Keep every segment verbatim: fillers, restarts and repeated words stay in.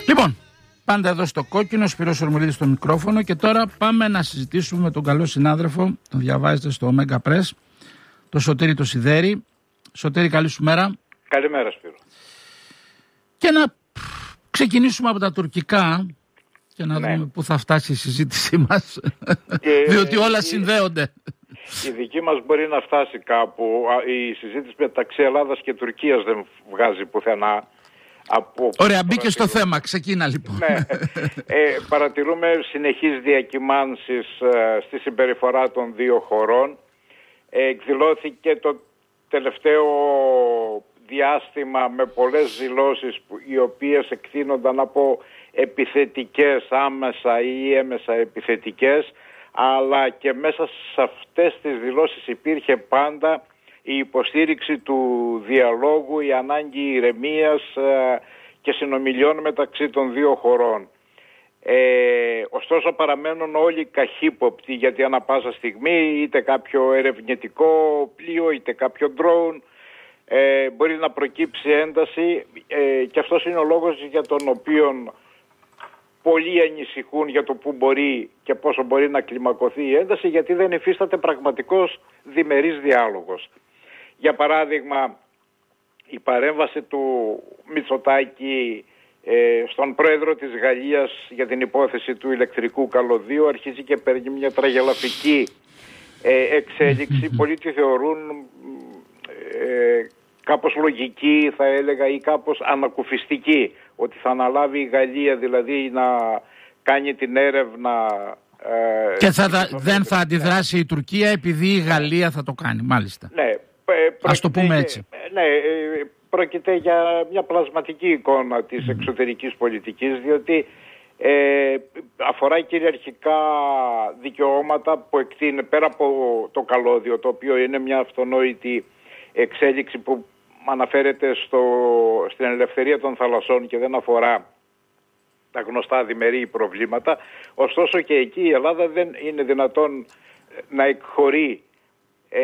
Λοιπόν, πάντα εδώ στο κόκκινο, Σπύρος Ορμουλίδης στο μικρόφωνο και τώρα πάμε να συζητήσουμε με τον καλό συνάδελφο, τον διαβάζετε στο Omega Press, τον Σωτήρη το Σιδέρη. Σωτήρη, καλή σου μέρα. Καλημέρα, Σπύρο. Και να ξεκινήσουμε από τα τουρκικά και να ναι. δούμε πού θα φτάσει η συζήτησή μας, και διότι όλα η, συνδέονται. Η δική μας μπορεί να φτάσει κάπου. Η συζήτηση μεταξύ Ελλάδας και Τουρκίας δεν βγάζει πουθενά. Από Ωραία, μπήκε στο θέμα. Ξεκίνα λοιπόν. Ναι. Ε, παρατηρούμε συνεχείς διακυμάνσεις ε, στη συμπεριφορά των δύο χωρών. Ε, εκδηλώθηκε το τελευταίο διάστημα με πολλές δηλώσεις που, οι οποίες εκτείνονταν από επιθετικές άμεσα ή έμεσα επιθετικές, αλλά και μέσα σε αυτές τις δηλώσεις υπήρχε πάντα η υποστήριξη του διαλόγου, η ανάγκη ηρεμίας ε, και συνομιλιών μεταξύ των δύο χωρών. Ε, ωστόσο παραμένουν όλοι καχύποπτοι, γιατί ανά πάσα στιγμή είτε κάποιο ερευνητικό πλοίο είτε κάποιο drone ε, μπορεί να προκύψει ένταση ε, και αυτός είναι ο λόγος για τον οποίο πολλοί ανησυχούν για το πού μπορεί και πόσο μπορεί να κλιμακωθεί η ένταση, γιατί δεν υφίσταται πραγματικός διμερής διάλογος. Για παράδειγμα, η παρέμβαση του Μητσοτάκη ε, στον πρόεδρο της Γαλλίας για την υπόθεση του ηλεκτρικού καλωδίου αρχίζει και παίρνει μια τραγελαφική ε, εξέλιξη. Πολλοί τη θεωρούν ε, κάπως λογική, θα έλεγα, ή κάπως ανακουφιστική, ότι θα αναλάβει η Γαλλία δηλαδή να κάνει την έρευνα ε, και θα, θα, δεν θα αντιδράσει η Τουρκία επειδή η Γαλλία θα το κάνει, μάλιστα. Ναι. Ας το πούμε έτσι. Ναι, πρόκειται για μια πλασματική εικόνα της mm. εξωτερικής πολιτικής, διότι ε, αφορά κυριαρχικά δικαιώματα που εκτείνει πέρα από το καλώδιο, το οποίο είναι μια αυτονόητη εξέλιξη που αναφέρεται στο, στην ελευθερία των θαλασσών και δεν αφορά τα γνωστά διμερεί προβλήματα. Ωστόσο και εκεί η Ελλάδα δεν είναι δυνατόν να εκχωρεί Ε,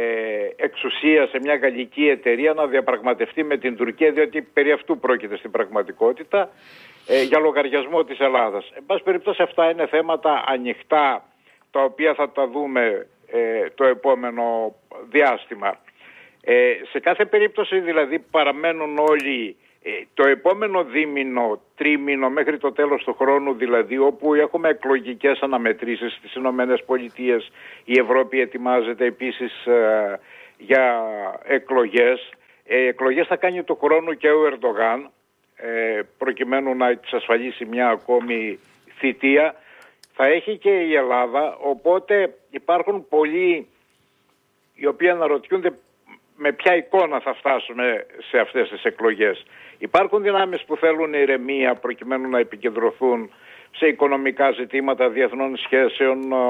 εξουσία σε μια γαλλική εταιρεία να διαπραγματευτεί με την Τουρκία, διότι περί αυτού πρόκειται στην πραγματικότητα ε, για λογαριασμό της Ελλάδας. Εν πάση περιπτώσει αυτά είναι θέματα ανοιχτά, τα οποία θα τα δούμε ε, το επόμενο διάστημα. Ε, σε κάθε περίπτωση δηλαδή παραμένουν όλοι ε, το επόμενο δίμηνο, τρίμηνο μέχρι το τέλος του χρόνου δηλαδή, όπου έχουμε εκλογικές αναμετρήσεις στις Ηνωμένες Πολιτείες, η Ευρώπη ετοιμάζεται επίσης ε, για εκλογές. Ε, εκλογές θα κάνει του χρόνου και ο Ερντογάν ε, προκειμένου να εξασφαλίσει μια ακόμη θητεία. Θα έχει και η Ελλάδα, οπότε υπάρχουν πολλοί οι οποίοι αναρωτιούνται με ποια εικόνα θα φτάσουμε σε αυτές τις εκλογές. Υπάρχουν δυνάμεις που θέλουν ηρεμία προκειμένου να επικεντρωθούν σε οικονομικά ζητήματα διεθνών σχέσεων, ο,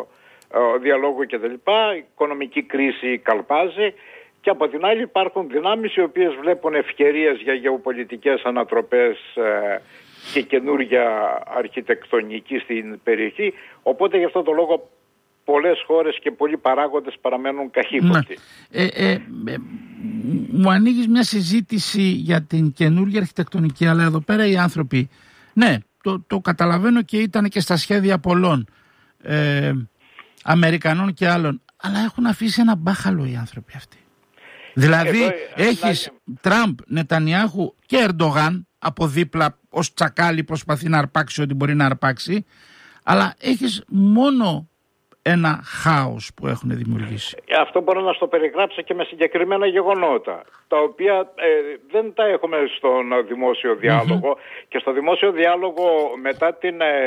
ο, διαλόγου κτλ. Η οικονομική κρίση καλπάζει, και από την άλλη υπάρχουν δυνάμεις οι οποίες βλέπουν ευκαιρίες για γεωπολιτικές ανατροπές ε, και καινούργια αρχιτεκτονική στην περιοχή, οπότε γι' αυτό το λόγο πολλές χώρες και πολλοί παράγοντες παραμένουν καχύποπτοι. Ναι. Ε, ε, ε, μου ανοίγεις μια συζήτηση για την καινούργια αρχιτεκτονική, αλλά εδώ πέρα οι άνθρωποι, ναι, το, το καταλαβαίνω και ήταν και στα σχέδια πολλών ε, Αμερικανών και άλλων, αλλά έχουν αφήσει ένα μπάχαλο οι άνθρωποι αυτοί. Δηλαδή εδώ, έχεις να... Τραμπ, Νετανιάχου και Ερντογάν από δίπλα ως τσακάλι προσπαθεί να αρπάξει ό,τι μπορεί να αρπάξει, αλλά έχεις μόνο ένα χάος που έχουν δημιουργήσει. Αυτό μπορώ να στο περιγράψω και με συγκεκριμένα γεγονότα, τα οποία ε, δεν τα έχουμε στον δημόσιο διάλογο. Mm-hmm. Και στο δημόσιο διάλογο μετά την ε,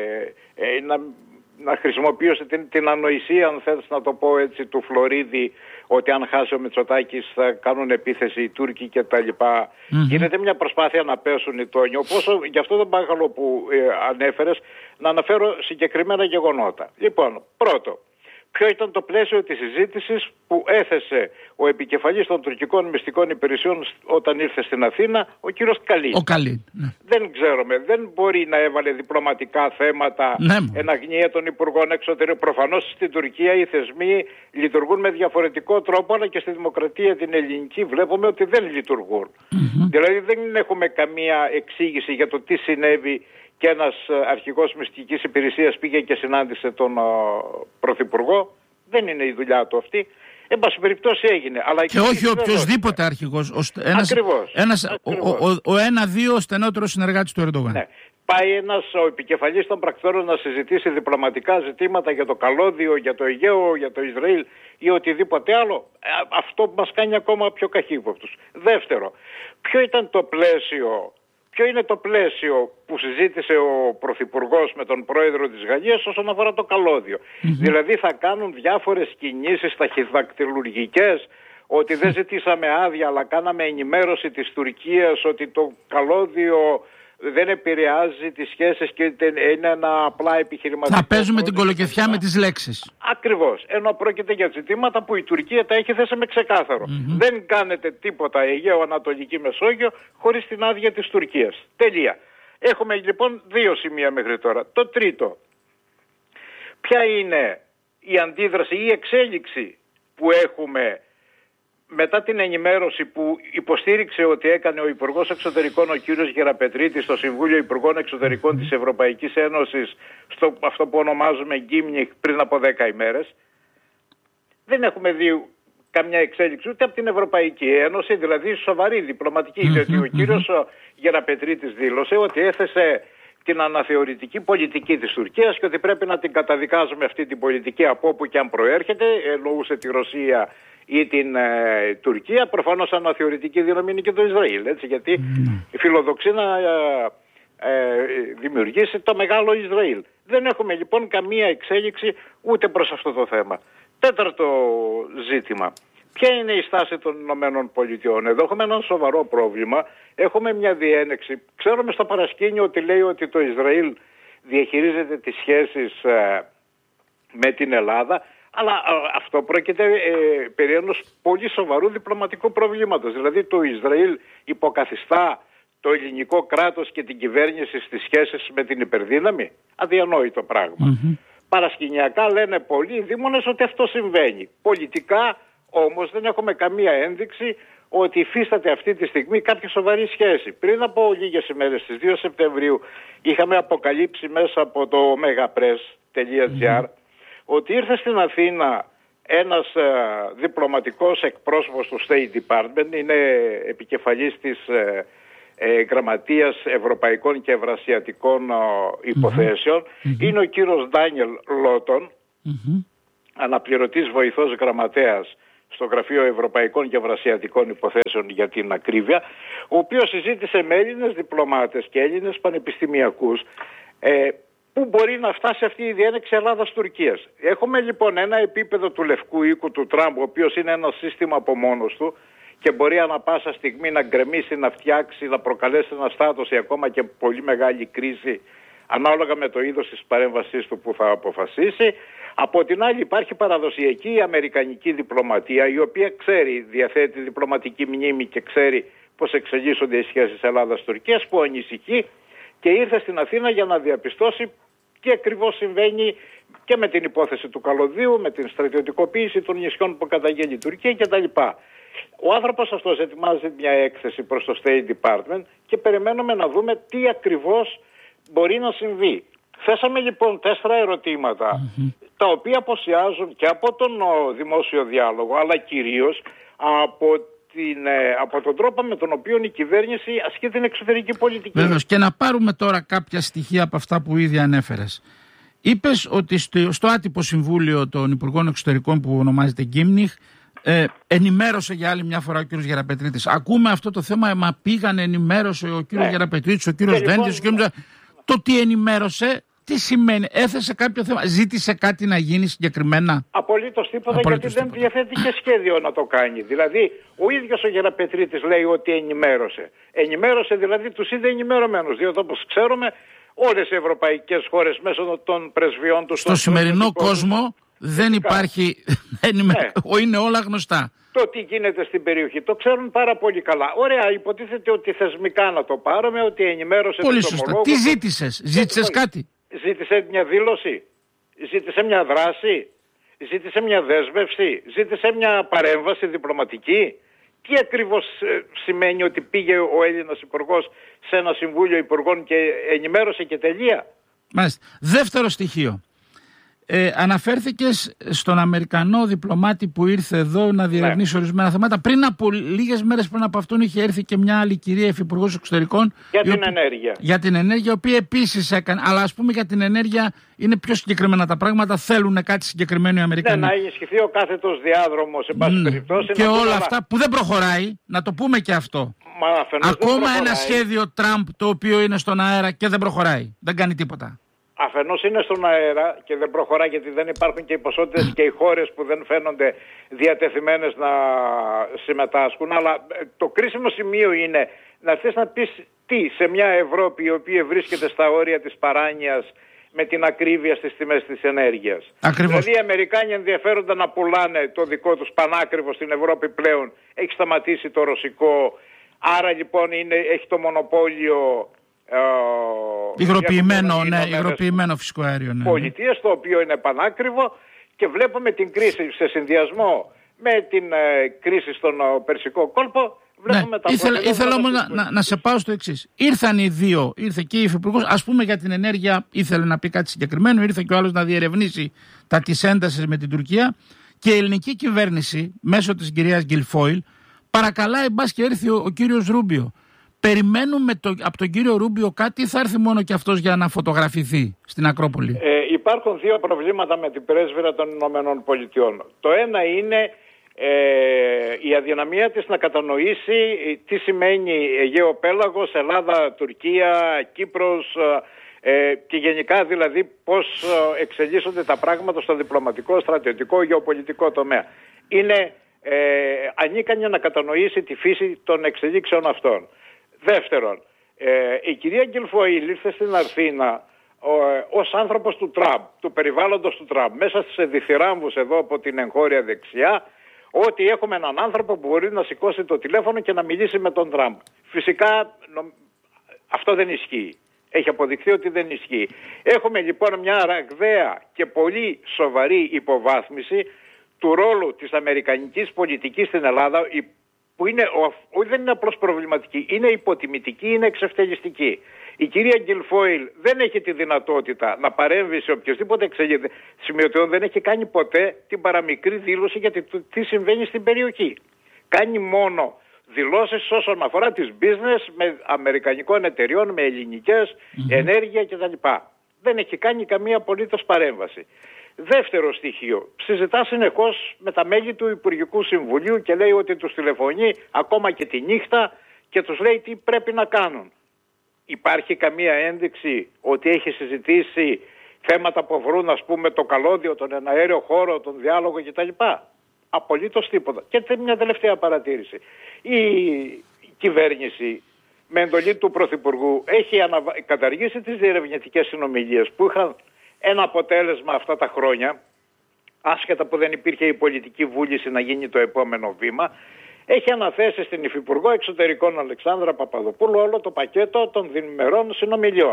ε, να, να χρησιμοποιήσω την, την ανοησία, αν θέλεις να το πω έτσι, του Φλωρίδη, ότι αν χάσει ο Μητσοτάκης θα κάνουν επίθεση οι Τούρκοι και τα λοιπά. Mm-hmm. Γίνεται μια προσπάθεια να πέσουν οι τόνοι. Όσο γι' αυτό τον μπάχαλο που ε, ανέφερες, να αναφέρω συγκεκριμένα γεγονότα. Λοιπόν, πρώτο, Ποιο ήταν το πλαίσιο της συζήτησης που έθεσε ο επικεφαλής των τουρκικών μυστικών υπηρεσιών όταν ήρθε στην Αθήνα, ο κύριος Καλίν. Ο Καλίν, ναι. Δεν ξέρουμε, δεν μπορεί να έβαλε διπλωματικά θέματα, ναι, εν αγνία των Υπουργών Εξωτερικών. Προφανώς στην Τουρκία οι θεσμοί λειτουργούν με διαφορετικό τρόπο, αλλά και στη δημοκρατία την ελληνική βλέπουμε ότι δεν λειτουργούν. Mm-hmm. Δηλαδή δεν έχουμε καμία εξήγηση για το τι συνέβη και ένας αρχηγός μυστικής υπηρεσίας πήγε και συνάντησε τον uh, Πρωθυπουργό. Δεν είναι η δουλειά του αυτή. Εν πάση περιπτώσει έγινε. Αλλά και όχι οποιοδήποτε αρχηγός. Ένας, ακριβώς. Ένας, ακριβώς. Ο, ο, ο ένα-δύο στενότερος συνεργάτης του Ερντογάν. Ναι. Πάει ένας ο επικεφαλής των πρακτόρων να συζητήσει διπλωματικά ζητήματα για το καλώδιο, για το Αιγαίο, για το Ισραήλ ή οτιδήποτε άλλο. Αυτό που μας κάνει ακόμα πιο καχύποπτους. Δεύτερο, ποιο ήταν το πλαίσιο... Ποιο είναι το πλαίσιο που συζήτησε ο Πρωθυπουργός με τον Πρόεδρο της Γαλλίας όσον αφορά το καλώδιο. Mm-hmm. Δηλαδή θα κάνουν διάφορες κινήσεις ταχυδακτυλουργικές, ότι δεν ζητήσαμε άδεια αλλά κάναμε ενημέρωση της Τουρκίας ότι το καλώδιο δεν επηρεάζει τις σχέσεις και είναι ένα απλά επιχειρηματικό. Θα παίζουμε την κολοκυθιά με τις λέξεις. Ακριβώς. Ενώ πρόκειται για ζητήματα που η Τουρκία τα έχει θέσει με ξεκάθαρο. Mm-hmm. Δεν κάνετε τίποτα Αιγαίο Ανατολική Μεσόγειο χωρίς την άδεια της Τουρκίας. Τελεία. Έχουμε λοιπόν δύο σημεία μέχρι τώρα. Το τρίτο. Ποια είναι η αντίδραση ή η εξέλιξη που έχουμε μετά την ενημέρωση που υποστήριξε ότι έκανε ο Υπουργός Εξωτερικών ο κύριος Γεραπετρίτης στο Συμβούλιο Υπουργών Εξωτερικών της Ευρωπαϊκής Ένωσης, στο αυτό που ονομάζουμε Γκίμνιχ, πριν από δέκα ημέρες. Δεν έχουμε δει καμιά εξέλιξη ούτε από την Ευρωπαϊκή Ένωση, δηλαδή σοβαρή διπλωματική, mm-hmm, διότι ο κύριος mm-hmm. Γεραπετρίτης δήλωσε ότι έθεσε την αναθεωρητική πολιτική της Τουρκίας και ότι πρέπει να την καταδικάζουμε αυτή την πολιτική από όπου και αν προέρχεται, εννοούσε τη Ρωσία ή την ε, Τουρκία. Προφανώς αναθεωρητική δύναμη είναι και το Ισραήλ, έτσι, γιατί mm. φιλοδοξεί να ε, ε, δημιουργήσει το μεγάλο Ισραήλ. Δεν έχουμε λοιπόν καμία εξέλιξη ούτε προς αυτό το θέμα. Τέταρτο ζήτημα. Ποια είναι η στάση των Ηνωμένων Πολιτειών? Εδώ έχουμε ένα σοβαρό πρόβλημα. Έχουμε μια διένεξη. Ξέρουμε στο παρασκήνιο ότι λέει ότι το Ισραήλ διαχειρίζεται τις σχέσεις ε, με την Ελλάδα. Αλλά α, αυτό πρόκειται ε, περί ενός πολύ σοβαρού διπλωματικού προβλήματος. Δηλαδή το Ισραήλ υποκαθιστά το ελληνικό κράτος και την κυβέρνηση στις σχέσεις με την υπερδύναμη. Αδιανόητο πράγμα. Mm-hmm. Παρασκηνιακά λένε πολλοί δήμονες ότι αυτό συμβαίνει. Πολιτικά όμως δεν έχουμε καμία ένδειξη ότι υφίσταται αυτή τη στιγμή κάποια σοβαρή σχέση. Πριν από λίγες ημέρες, στις δύο Σεπτεμβρίου, είχαμε αποκαλύψει μέσα από το megapress τελεία gr mm-hmm. ότι ήρθε στην Αθήνα ένας ε, διπλωματικός εκπρόσωπος του State Department, είναι επικεφαλής της ε, ε, Γραμματείας Ευρωπαϊκών και Ευρασιατικών ε, Υποθέσεων, mm-hmm. είναι ο κύριος Ντάνιελ Λότον, mm-hmm. αναπληρωτής βοηθός γραμματέας στο Γραφείο Ευρωπαϊκών και Ευρασιατικών Υποθέσεων για την ακρίβεια, ο οποίος συζήτησε με Έλληνες διπλωμάτες και Έλληνες πανεπιστημιακούς ε, πού μπορεί να φτάσει αυτή η διένεξη Ελλάδας-Τουρκίας. Έχουμε λοιπόν ένα επίπεδο του Λευκού Οίκου του Τραμπ, ο οποίος είναι ένα σύστημα από μόνος του και μπορεί ανα πάσα στιγμή να γκρεμίσει, να φτιάξει, να προκαλέσει ένα στάτος ή ακόμα και πολύ μεγάλη κρίση ανάλογα με το είδος της παρέμβασής του που θα αποφασίσει. Από την άλλη υπάρχει παραδοσιακή αμερικανική διπλωματία, η οποία ξέρει, διαθέτει διπλωματική μνήμη και ξέρει πώς εξελίσσονται οι σχέσεις Ελλάδας-Τουρκίας, που ανησυχεί και ήρθε στην Αθήνα για να διαπιστώσει τι ακριβώς συμβαίνει και με την υπόθεση του καλωδίου, με την στρατιωτικοποίηση των νησιών που καταγγέλει η Τουρκία κτλ. Ο άνθρωπος αυτός ετοιμάζει μια έκθεση προς το State Department και περιμένουμε να δούμε τι ακριβώς μπορεί να συμβεί. Θέσαμε λοιπόν τέσσερα ερωτήματα, mm-hmm. τα οποία αποσιάζουν και από τον ο, δημόσιο διάλογο, αλλά κυρίως από, την, ε, από τον τρόπο με τον οποίο η κυβέρνηση ασκεί την εξωτερική πολιτική. Βέβαιως, και να πάρουμε τώρα κάποια στοιχεία από αυτά που ήδη ανέφερες. Είπες ότι στο, στο άτυπο συμβούλιο των Υπουργών Εξωτερικών που ονομάζεται Γκίμνιχ, ε, ενημέρωσε για άλλη μια φορά ο κύριος Γεραπετρίτης. Ακούμε αυτό το θέμα, μα πήγαν, ενημέρωσε ο κύριος ναι. Γεραπετρίτης, ο κύριος Δέντης, ο κύριος... Το τι ενημέρωσε, τι σημαίνει, έθεσε κάποιο θέμα, ζήτησε κάτι να γίνει συγκεκριμένα? Απολύτως τίποτα, Απολύτως γιατί τίποτα. Δεν διαθέτει και σχέδιο να το κάνει. Δηλαδή, ο ίδιος ο Γεραπετρίτης λέει ότι ενημέρωσε. Ενημέρωσε δηλαδή τους είδε ενημερωμένους, διότι όπως ξέρουμε όλες οι ευρωπαϊκές χώρες μέσω των πρεσβειών τους... Στο σημερινό κόσμο δεν υπάρχει, ναι. είναι όλα γνωστά. Το τι γίνεται στην περιοχή το ξέρουν πάρα πολύ καλά. Ωραία, υποτίθεται ότι θεσμικά να το πάρουμε, ότι ενημέρωσε. Πολύ σωστά. Τι ζήτησες, ζήτησες κάτι? Ζήτησε μια δήλωση, ζήτησε μια δράση, ζήτησε μια δέσμευση, ζήτησε μια παρέμβαση διπλωματική. Τι ακριβώς σημαίνει ότι πήγε ο Έλληνας υπουργός σε ένα συμβούλιο υπουργών και ενημέρωσε και τελεία? Μάλιστα. Δεύτερο στοιχείο. Ε, αναφέρθηκες στον Αμερικανό διπλωμάτη που ήρθε εδώ να διερευνήσει ναι. ορισμένα θέματα. Πριν από λίγες μέρες πριν από αυτόν είχε έρθει και μια άλλη κυρία υφυπουργός εξωτερικών. Για την οποία, ενέργεια. Για την ενέργεια, η οποία επίσης έκανε. Αλλά ας πούμε για την ενέργεια είναι πιο συγκεκριμένα τα πράγματα. Θέλουν κάτι συγκεκριμένο οι Αμερικανοί. Ναι, να ενισχυθεί ο κάθετος διάδρομος, σε πάση ναι. περιπτώσει. Και όλα αυτά που δεν προχωράει, να το πούμε και αυτό. Μα, ακόμα ένα σχέδιο Τραμπ το οποίο είναι στον αέρα και δεν προχωράει. Δεν κάνει τίποτα. Αφενός είναι στον αέρα και δεν προχωράει γιατί δεν υπάρχουν και οι ποσότητες και οι χώρες που δεν φαίνονται διατεθειμένες να συμμετάσχουν. Αλλά το κρίσιμο σημείο είναι να θες να πεις τι σε μια Ευρώπη η οποία βρίσκεται στα όρια της παράνοιας με την ακρίβεια στις τιμές της ενέργειας. Ακριβώς. Δηλαδή οι Αμερικάνοι ενδιαφέρονται να πουλάνε το δικό τους πανάκριβο στην Ευρώπη πλέον. Έχει σταματήσει το ρωσικό. Άρα λοιπόν είναι, έχει το μονοπόλιο... Υγροποιημένο, ναι, υγροποιημένο φυσικό αέριο. Ναι. Πολιτείες, το οποίο είναι πανάκριβο, και βλέπουμε την κρίση σε συνδυασμό με την ε, κρίση στον ο, Περσικό κόλπο. Βλέπουμε ναι. τα Ήθελα, ήθελα όμως να, να, να σε πάω στο εξής. Ήρθαν οι δύο, ήρθε και η υφυπουργός, ας πούμε για την ενέργεια ήθελε να πει κάτι συγκεκριμένο, ήρθε και ο άλλος να διερευνήσει τα της έντασης με την Τουρκία, και η ελληνική κυβέρνηση μέσω της κυρίας Γκιλφόιλ παρακαλάει μπας και έρθει ο, ο κύριος Ρούμπιο. Περιμένουμε το, από τον κύριο Ρούμπιο κάτι ή θα έρθει μόνο και αυτός για να φωτογραφηθεί στην Ακρόπολη? Ε, υπάρχουν δύο προβλήματα με την πρέσβυρα των Ηνωμένων Πολιτειών. Το ένα είναι ε, η αδυναμία της να κατανοήσει τι σημαίνει Αιγαίο Πέλαγος, Ελλάδα, Τουρκία, Κύπρος ε, και γενικά δηλαδή πώς εξελίσσονται τα πράγματα στο διπλωματικό, στρατιωτικό, γεωπολιτικό τομέα. Είναι ε, ανίκανη να κατανοήσει τη φύση των εξελίξεων αυτών. Δεύτερον, ε, η κυρία Γκιλφόιλ ήρθε στην Αθήνα ως άνθρωπος του Τραμπ, του περιβάλλοντος του Τραμπ, μέσα στις διθυράμβους εδώ από την εγχώρια δεξιά, ότι έχουμε έναν άνθρωπο που μπορεί να σηκώσει το τηλέφωνο και να μιλήσει με τον Τραμπ. Φυσικά νο, αυτό δεν ισχύει. Έχει αποδειχθεί ότι δεν ισχύει. Έχουμε λοιπόν μια ραγδαία και πολύ σοβαρή υποβάθμιση του ρόλου της αμερικανικής πολιτικής στην Ελλάδα, που είναι, όχι δεν είναι απλώς προβληματική, είναι υποτιμητική, είναι εξευτελιστική. Η κυρία Γκιλφόιλ δεν έχει τη δυνατότητα να παρέμβει σε οποιοδήποτε εξελίξη σημειωτών, δεν έχει κάνει ποτέ την παραμικρή δήλωση για τι συμβαίνει στην περιοχή. Κάνει μόνο δηλώσεις όσον αφορά τις business με αμερικανικών εταιριών, με ελληνικές, mm-hmm. ενέργεια κτλ. Δεν έχει κάνει καμία απολύτως παρέμβαση. Δεύτερο στοιχείο, συζητά συνεχώς με τα μέλη του Υπουργικού Συμβουλίου και λέει ότι τους τηλεφωνεί ακόμα και τη νύχτα και τους λέει τι πρέπει να κάνουν. Υπάρχει καμία ένδειξη ότι έχει συζητήσει θέματα που αφορούν, ας πούμε, το καλώδιο, τον εναέριο χώρο, τον διάλογο κτλ. Απολύτως τίποτα. Και μια τελευταία παρατήρηση. Η κυβέρνηση με εντολή του Πρωθυπουργού έχει αναβα... καταργήσει τις διερευνητικές συνομιλίες που είχαν ένα αποτέλεσμα αυτά τα χρόνια, άσχετα που δεν υπήρχε η πολιτική βούληση να γίνει το επόμενο βήμα. Έχει αναθέσει στην Υφυπουργό Εξωτερικών Αλεξάνδρα Παπαδοπούλου όλο το πακέτο των διμερών συνομιλιών.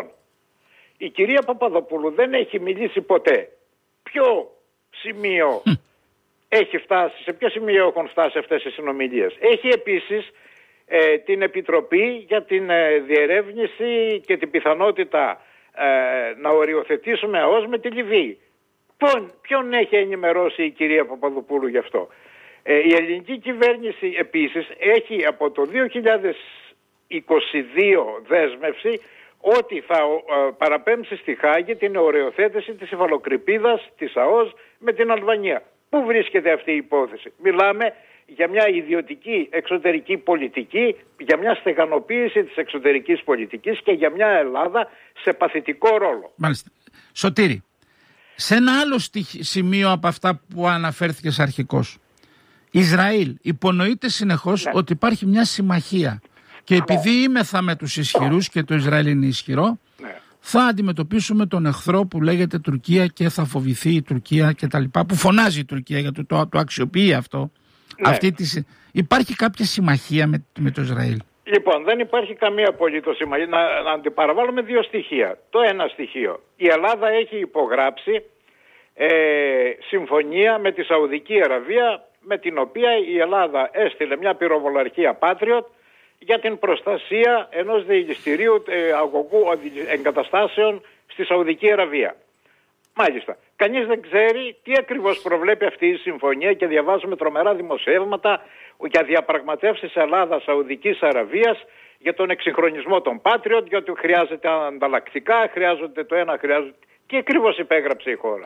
Η κυρία Παπαδοπούλου δεν έχει μιλήσει ποτέ. Ποιο σημείο mm. έχει φτάσει, σε ποιο σημείο έχουν φτάσει αυτές οι συνομιλίες? Έχει επίσης ε, την Επιτροπή για την ε, διερεύνηση και την πιθανότητα ε, να οριοθετήσουμε ΑΟΣ με τη Λιβύη. Ποιον, ποιον έχει ενημερώσει η κυρία Παπαδοπούλου γι' αυτό? Ε, η ελληνική κυβέρνηση επίσης έχει από το δύο χιλιάδες είκοσι δύο δέσμευση ότι θα ε, παραπέμψει στη Χάγη την οριοθέτηση της υφαλοκρηπίδας της ΑΟΣ με την Αλβανία. Πού βρίσκεται αυτή η υπόθεση? Μιλάμε για μια ιδιωτική εξωτερική πολιτική, για μια στεγανοποίηση της εξωτερικής πολιτικής και για μια Ελλάδα σε παθητικό ρόλο. Μάλιστα. Σωτήρη, σε ένα άλλο σημείο από αυτά που αναφέρθηκες αρχικώς, Ισραήλ υπονοείται συνεχώς ναι. ότι υπάρχει μια συμμαχία και επειδή ήμεθα με τους ισχυρούς και το Ισραήλ είναι ισχυρό, ναι. θα αντιμετωπίσουμε τον εχθρό που λέγεται Τουρκία και θα φοβηθεί η Τουρκία και τα λοιπά, που φωνάζει η Τουρκία γιατί το, το αξιοποιεί αυτό. Ναι. Αυτή τη, υπάρχει κάποια συμμαχία με, με το Ισραήλ? Λοιπόν, δεν υπάρχει καμία απολύτως συμμαχία. Να, να αντιπαραβάλουμε δύο στοιχεία. Το ένα στοιχείο. Η Ελλάδα έχει υπογράψει ε, συμφωνία με τη Σαουδική Αραβία, με την οποία η Ελλάδα έστειλε μια πυροβολαρχία Patriot για την προστασία ενός διελιστηρίου ε, αγωγού εγκαταστάσεων στη Σαουδική Αραβία. Μάλιστα. Κανείς δεν ξέρει τι ακριβώς προβλέπει αυτή η συμφωνία και διαβάζουμε τρομερά δημοσιεύματα για διαπραγματεύσεις Ελλάδα-Σαουδικής Αραβίας για τον εξυγχρονισμό των Patriot, γιατί χρειάζεται ανταλλακτικά, χρειάζονται το ένα, χρειάζεται... Τι ακριβώς υπέγραψε η χώρα,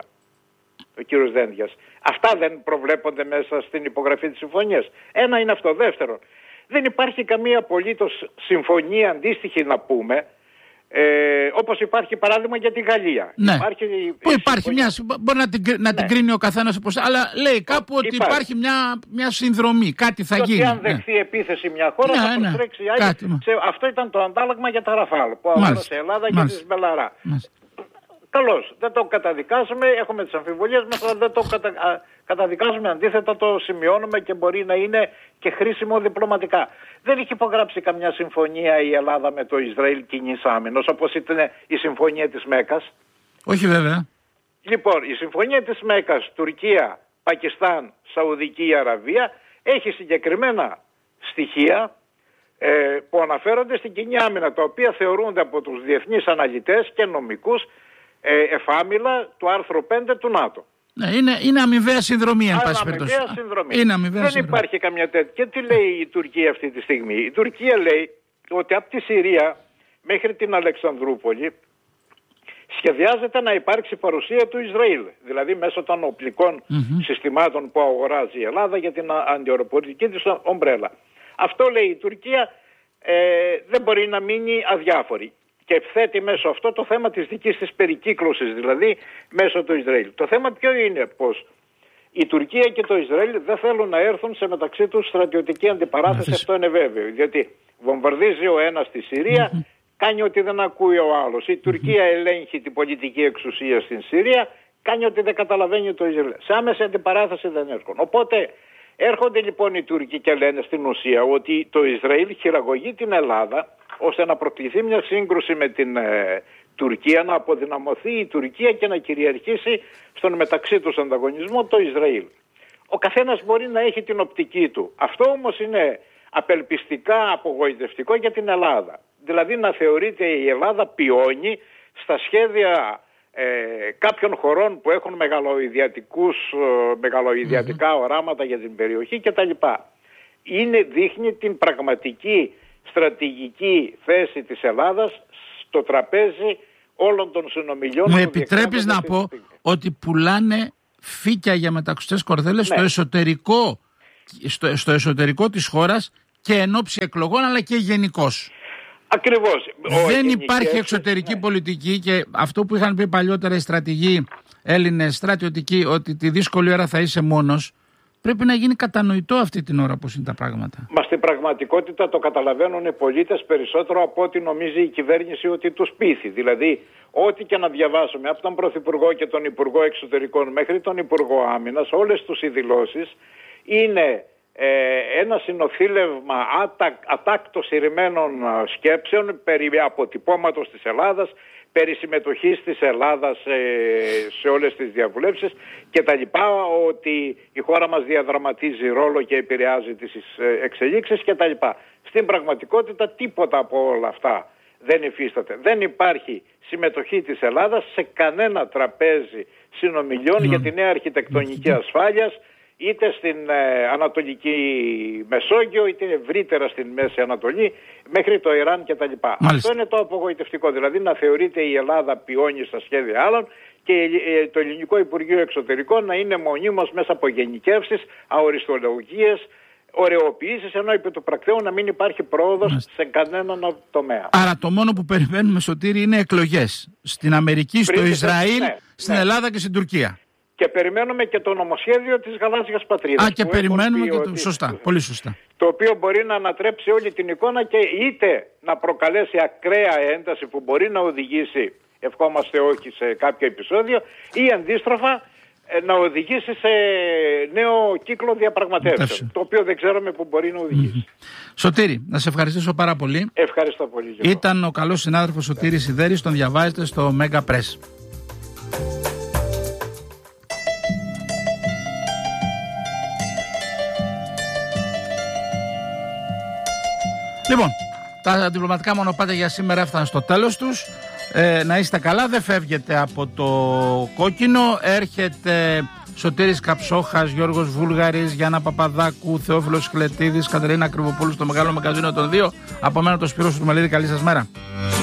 ο κύριος Δένδιας? Αυτά δεν προβλέπονται μέσα στην υπογραφή της συμφωνίας. Ένα είναι αυτό. Δεύτερον, δεν υπάρχει καμία απολύτως συμφωνία αντίστοιχη να πούμε, ε, όπως υπάρχει παράδειγμα για τη Γαλλία. Ναι. Υπάρχει, που υπάρχει συμφωνία... μια, μπορεί να την, να ναι. την κρίνει ο καθένας όπως, αλλά λέει κάπου ότι υπάρχει, υπάρχει μια, μια συνδρομή, κάτι θα γίνει. Και αν δεχθεί ναι. επίθεση μια χώρα, ναι, θα προστρέξει ναι. άλλη. Σε, αυτό ήταν το αντάλλαγμα για τα Ραφάλ που αγόρασε η Ελλάδα για τη Μπελαρά. Καλώς, δεν το καταδικάζουμε, έχουμε τις αμφιβολίες μας, αλλά δεν το κατα... καταδικάζουμε, αντίθετα το σημειώνουμε και μπορεί να είναι και χρήσιμο διπλωματικά. Δεν έχει υπογράψει καμιά συμφωνία η Ελλάδα με το Ισραήλ κοινής άμυνας, όπως ήταν η συμφωνία της Μέκας. Όχι βέβαια. Λοιπόν, η συμφωνία της Μέκας, Τουρκία, Πακιστάν, Σαουδική Αραβία, έχει συγκεκριμένα στοιχεία ε, που αναφέρονται στην κοινή άμυνα, τα οποία θεωρούνται από τους διεθνείς αναλυτές και νομικούς Ε, εφάμιλα του άρθρου πέντε του ΝΑΤΟ. Ναι, είναι, είναι αμοιβαία συνδρομή, εν πάση περιπτώσει. Δεν υπάρχει συνδρομή. Καμιά τέτοια. Και τι λέει η Τουρκία αυτή τη στιγμή? Η Τουρκία λέει ότι από τη Συρία μέχρι την Αλεξανδρούπολη σχεδιάζεται να υπάρξει παρουσία του Ισραήλ. Δηλαδή μέσω των οπλικών mm-hmm. συστημάτων που αγοράζει η Ελλάδα για την αντιαεροπορική της ομπρέλα. Αυτό λέει η Τουρκία, ε, δεν μπορεί να μείνει αδιάφορη. Και θέτει μέσω αυτό το θέμα της δικής της περικύκλωσης, δηλαδή μέσω του Ισραήλ. Το θέμα ποιο είναι? Πως η Τουρκία και το Ισραήλ δεν θέλουν να έρθουν σε μεταξύ τους στρατιωτική αντιπαράθεση, αυτό είναι βέβαιο. Γιατί βομβαρδίζει ο ένας τη Συρία, mm-hmm. κάνει ότι δεν ακούει ο άλλος. Η Τουρκία mm-hmm. ελέγχει την πολιτική εξουσία στην Συρία, κάνει ότι δεν καταλαβαίνει το Ισραήλ. Σε άμεση αντιπαράθεση δεν έρχονται. Οπότε έρχονται λοιπόν οι Τούρκοι και λένε στην ουσία ότι το Ισραήλ χειραγωγεί την Ελλάδα, ώστε να προκληθεί μια σύγκρουση με την ε, Τουρκία, να αποδυναμωθεί η Τουρκία και να κυριαρχήσει στον μεταξύ τους ανταγωνισμό το Ισραήλ. Ο καθένας μπορεί να έχει την οπτική του. Αυτό όμως είναι απελπιστικά απογοητευτικό για την Ελλάδα. Δηλαδή να θεωρείται η Ελλάδα πιόνι στα σχέδια ε, κάποιων χωρών που έχουν μεγαλοειδιατικούς, ε, μεγαλοειδιατικά mm-hmm. οράματα για την περιοχή κτλ. Είναι, δείχνει την πραγματική στρατηγική θέση της Ελλάδας στο τραπέζι όλων των συνομιλιών. Μου επιτρέπεις να πω ότι πουλάνε φύκια για μεταξωτές κορδέλες ναι. στο, εσωτερικό, στο, στο εσωτερικό της χώρας και εν ώψη εκλογών, αλλά και γενικώς. Ακριβώς. Δεν ο, υπάρχει εξωτερική ναι. πολιτική, και αυτό που είχαν πει παλιότερα οι στρατηγοί Έλληνες στρατιωτικοί, ότι τη δύσκολη ώρα θα είσαι μόνος, πρέπει να γίνει κατανοητό αυτή την ώρα πώς είναι τα πράγματα. Μα στην πραγματικότητα το καταλαβαίνουν οι πολίτες περισσότερο από ό,τι νομίζει η κυβέρνηση ότι τους πείθει. Δηλαδή, ό,τι και να διαβάσουμε από τον Πρωθυπουργό και τον Υπουργό Εξωτερικών μέχρι τον Υπουργό Άμυνας, όλες τους οι δηλώσεις είναι ε, ένα συνοθήλευμα ατα, ατάκτως ηρημένων σκέψεων περί αποτυπώματος της Ελλάδας, περί συμμετοχής της Ελλάδας σε, σε όλες τις διαβουλεύσεις και τα λοιπά, ότι η χώρα μας διαδραματίζει ρόλο και επηρεάζει τις εξελίξεις και τα λοιπά. Στην πραγματικότητα τίποτα από όλα αυτά δεν υφίσταται. Δεν υπάρχει συμμετοχή της Ελλάδας σε κανένα τραπέζι συνομιλιών mm. για τη νέα αρχιτεκτονική ασφάλειας, είτε στην ε, Ανατολική Μεσόγειο, είτε ευρύτερα στην Μέση Ανατολή, μέχρι το Ιράν κτλ. Αυτό είναι το απογοητευτικό. Δηλαδή να θεωρείται η Ελλάδα πιόνι στα σχέδια άλλων και ε, το Ελληνικό Υπουργείο Εξωτερικών να είναι μονίμως μέσα από γενικεύσεις, αοριστολογίες, ωρεοποιήσεις, ενώ επί του πρακτέου να μην υπάρχει πρόοδος Μάλιστα. σε κανέναν τομέα. Άρα το μόνο που περιμένουμε, Σωτήρη, είναι εκλογές. Στην Αμερική, στο Πριν, Ισραήλ, ναι, στην ναι. Ελλάδα και στην Τουρκία. Και περιμένουμε και το νομοσχέδιο της γαλάζιας πατρίδας. Α, και περιμένουμε και το... Σωστά, πολύ σωστά. Το οποίο μπορεί να ανατρέψει όλη την εικόνα και είτε να προκαλέσει ακραία ένταση που μπορεί να οδηγήσει ευχόμαστε όχι σε κάποιο επεισόδιο, ή αντίστροφα να οδηγήσει σε νέο κύκλο διαπραγματεύσεων, το οποίο δεν ξέρουμε που μπορεί να οδηγήσει. Mm-hmm. Σωτήρη, να σε ευχαριστήσω πάρα πολύ. Ευχαριστώ πολύ. Ήταν ο καλός συνάδελφος Σωτήρης Σιδέρης, τον διαβάζετε στο Mega Press. Λοιπόν, τα διπλωματικά μονοπάτια για σήμερα έφταναν στο τέλος τους. Ε, να είστε καλά, δεν φεύγετε από το κόκκινο. Έρχεται Σωτήρης Καψόχας, Γιώργος Βούλγαρης, Γιάννα Παπαδάκου, Θεόφιλος Χλετίδης, Κατερίνα Κρυβοπούλου στο Μεγάλο Μαγκαζίνο των δύο. Από μένα το Σπύρο Σουρμελίδη, καλή σας μέρα.